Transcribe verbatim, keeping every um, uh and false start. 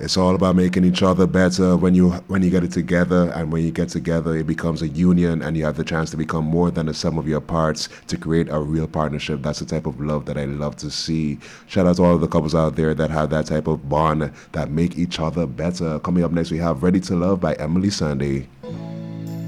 It's all about making each other better when you when you get it together, and when you get together, it becomes a union, and you have the chance to become more than the sum of your parts to create a real partnership. That's the type of love that I love to see. Shout out to all of the couples out there that have that type of bond that make each other better. Coming up next, we have "Ready to Love" by Emily Sandé.